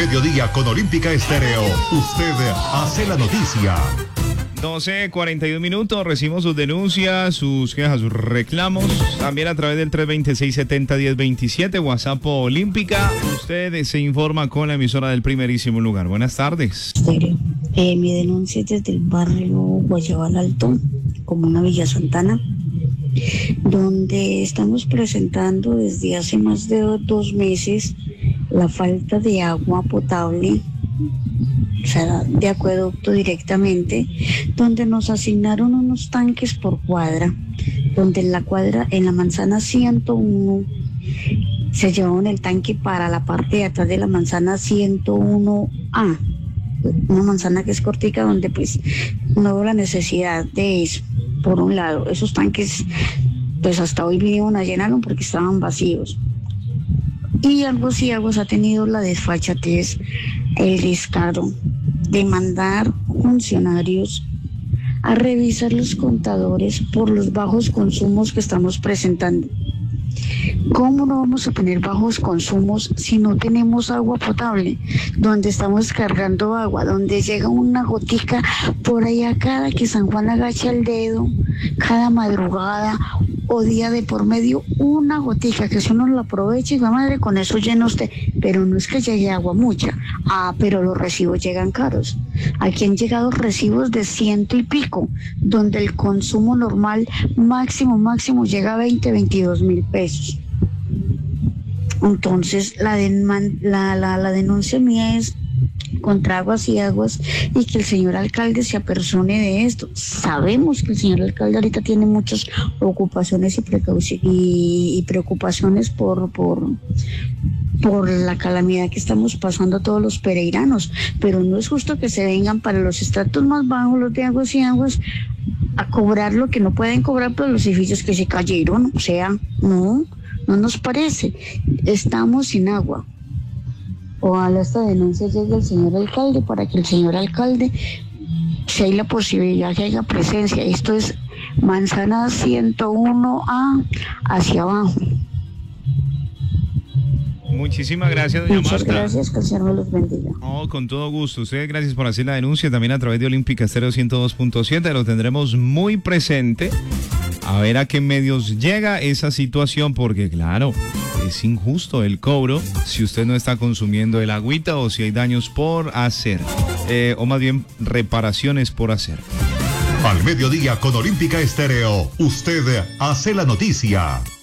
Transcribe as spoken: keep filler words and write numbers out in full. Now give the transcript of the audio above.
mediodía con Olímpica Estéreo, usted hace la noticia. doce cuarenta y un minutos, recibimos sus denuncias, sus quejas, sus reclamos, también a través del tres veintiséis, setenta, diez veintisiete, WhatsApp Olímpica. Usted se informa con la emisora del primerísimo lugar. Buenas tardes. Eh, mi denuncia es desde el barrio Guayabal Alto, comuna Villa Santana, donde estamos presentando desde hace más de dos meses la falta de agua potable, o sea, de acueducto directamente, donde nos asignaron unos tanques por cuadra, donde en la cuadra, en la manzana ciento uno, se llevaron el tanque para la parte de atrás de la manzana ciento uno A, una manzana que es cortica, donde pues no veo la necesidad de eso. Por un lado, esos tanques pues hasta hoy vinieron a llenarlo porque estaban vacíos. Y Aguas y Aguas ha tenido la desfachatez, el descaro de mandar funcionarios a revisar los contadores por los bajos consumos que estamos presentando. ¿Cómo no vamos a tener bajos consumos si no tenemos agua potable? Donde estamos cargando agua, donde llega una gotica por allá cada que San Juan agacha el dedo, cada madrugada o día de por medio, una gotica que si uno la aprovecha y va, madre, con eso llena usted. Pero no es que llegue agua mucha. Ah, pero los recibos llegan caros. Aquí han llegado recibos de ciento y pico, donde el consumo normal máximo, máximo llega a veinte, veintidós mil pesos. Entonces, la, deman- la, la, la denuncia mía es contra Aguas y Aguas y que el señor alcalde se apersone de esto. Sabemos que el señor alcalde ahorita tiene muchas ocupaciones y, precauci- y, y preocupaciones por, por, por la calamidad que estamos pasando todos los pereiranos, pero no es justo que se vengan para los estratos más bajos, los de Aguas y Aguas, a cobrar lo que no pueden cobrar por los edificios que se cayeron. O sea, no, no nos parece. Estamos sin agua. Ojalá esta denuncia llegue al señor alcalde para que el señor alcalde, si hay la posibilidad que haya presencia. Esto es manzana ciento uno A hacia abajo. Muchísimas gracias, doña Muchas Marta. gracias, que el Señor me los bendiga. Oh, con todo gusto. Ustedes, gracias por hacer la denuncia también a través de Olímpica Estéreo ciento dos punto siete. Lo tendremos muy presente. A ver a qué medios llega esa situación, porque claro, es injusto el cobro si usted no está consumiendo el agüita o si hay daños por hacer, eh, o más bien reparaciones por hacer. Al mediodía con Olímpica Estéreo, usted hace la noticia.